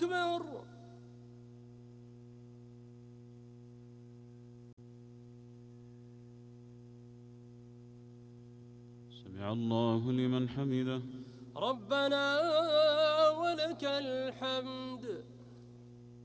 أكبر. سمع الله لمن حمده. ربنا ولك الحمد.